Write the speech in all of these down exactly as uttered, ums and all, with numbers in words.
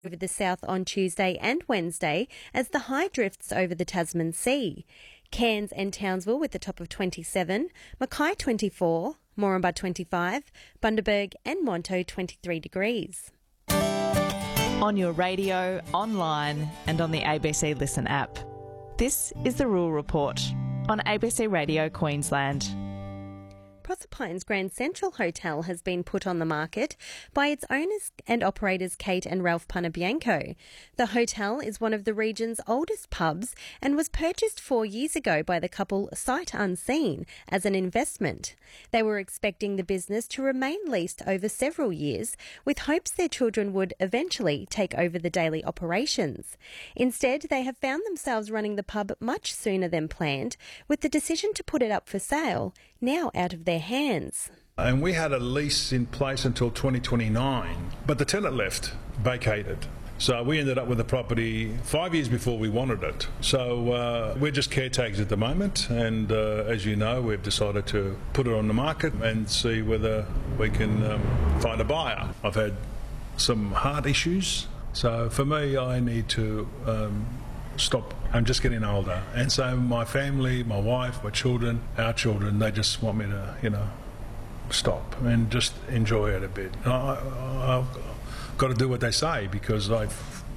over the south on Tuesday and Wednesday as the high drifts over the Tasman Sea. Cairns and Townsville with the top of twenty-seven, Mackay twenty-four, Moranbah twenty-five, Bundaberg and Monto twenty-three degrees. On your radio, online and on the A B C Listen app. This is the Rural Report on A B C Radio Queensland. Proserpine's Grand Central Hotel has been put on the market by its owners and operators Kate and Ralph Panabianco. The hotel is one of the region's oldest pubs and was purchased four years ago by the couple sight unseen as an investment. They were expecting the business to remain leased over several years, with hopes their children would eventually take over the daily operations. Instead, they have found themselves running the pub much sooner than planned, with the decision to put it up for sale now out of their hands. And we had a lease in place until twenty twenty-nine, but the tenant left, vacated. So we ended up with the property five years before we wanted it. So uh, we're just caretakers at the moment, and uh, as you know, we've decided to put it on the market and see whether we can um, find a buyer. I've had some heart issues, so for me, I need to um, stop. I'm just getting older, and so my family, my wife, my children, our children, they just want me to, you know, stop and just enjoy it a bit. I, I, I've got to do what they say because I,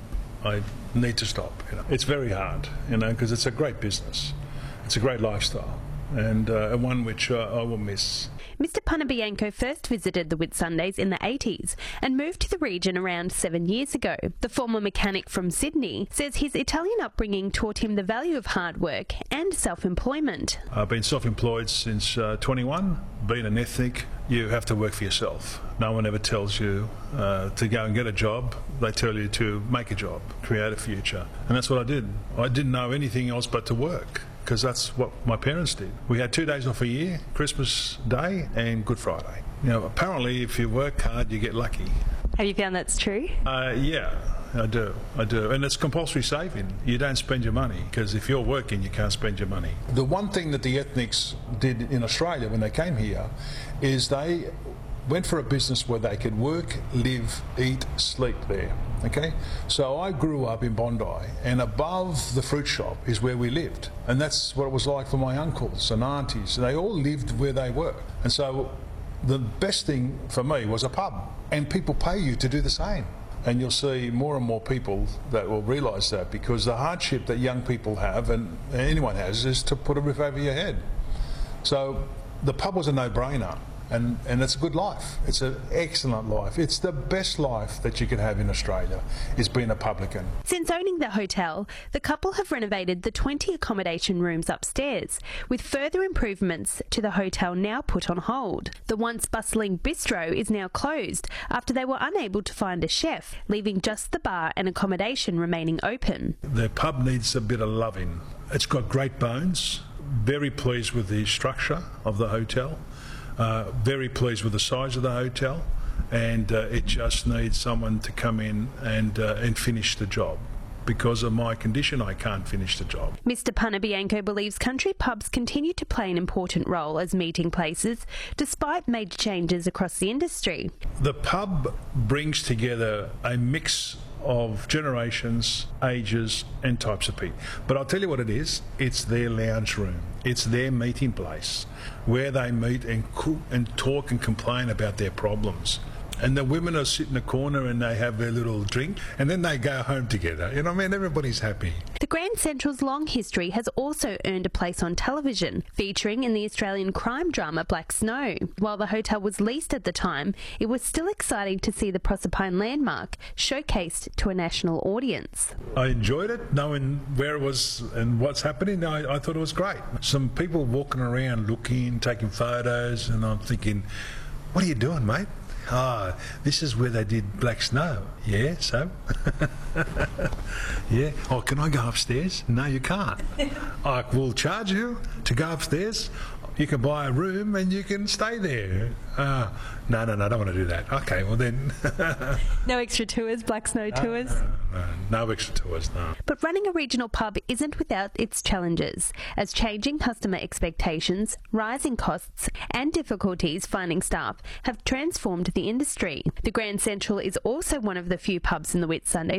I need to stop. You know, it's very hard, you know, because it's a great business, it's a great lifestyle, and uh, one which uh, I will miss. Mister Panabianco first visited the Whitsundays in the eighties and moved to the region around seven years ago. The former mechanic from Sydney says his Italian upbringing taught him the value of hard work and self-employment. I've been self-employed since uh, twenty-one. Being an ethnic, you have to work for yourself. No one ever tells you uh, to go and get a job. They tell you to make a job, create a future. And that's what I did. I didn't know anything else but to work, because that's what my parents did. We had two days off a year, Christmas Day and Good Friday. You know, apparently if you work hard, you get lucky. Have you found that's true? Uh, yeah, I do, I do. And it's compulsory saving. You don't spend your money, because if you're working, you can't spend your money. The one thing that the ethnics did in Australia when they came here is they went for a business where they could work, live, eat, sleep there, okay? So I grew up in Bondi, and above the fruit shop is where we lived. And that's what it was like for my uncles and aunties. They all lived where they were. And so the best thing for me was a pub, and people pay you to do the same. And you'll see more and more people that will realise that, because the hardship that young people have, and anyone has, is to put a roof over your head. So the pub was a no-brainer. And, and it's a good life. It's an excellent life. It's the best life that you can have in Australia, is being a publican. Since owning the hotel, the couple have renovated the twenty accommodation rooms upstairs, with further improvements to the hotel now put on hold. The once bustling bistro is now closed after they were unable to find a chef, leaving just the bar and accommodation remaining open. The pub needs a bit of loving. It's got great bones. Very pleased with the structure of the hotel. Uh, very pleased with the size of the hotel, and uh, it just needs someone to come in and uh, and finish the job. Because of my condition, I can't finish the job. Mister Panabianco believes country pubs continue to play an important role as meeting places, despite major changes across the industry. The pub brings together a mix of generations, ages and types of people. But I'll tell you what it is, it's their lounge room. It's their meeting place where they meet and cook and talk and complain about their problems. And the women are sit in the corner and they have their little drink, and then they go home together. You know what I mean? Everybody's happy. The Grand Central's long history has also earned a place on television, featuring in the Australian crime drama Black Snow. While the hotel was leased at the time, it was still exciting to see the Proserpine landmark showcased to a national audience. I enjoyed it, knowing where it was and what's happening. I, I thought it was great. Some people walking around looking, taking photos, and I'm thinking, what are you doing, mate? Ah, oh, this is where they did Black Snow. Yeah, so? Yeah. Oh, can I go upstairs? No, you can't. I will charge you to go upstairs. You can buy a room and you can stay there. Uh, no, no, no, I don't want to do that. Okay, well then... No extra tours, Black Snow tours? No, no, no, no extra tours, no. But running a regional pub isn't without its challenges, as changing customer expectations, rising costs and difficulties finding staff have transformed the industry. The Grand Central is also one of the few pubs in the Whitsundays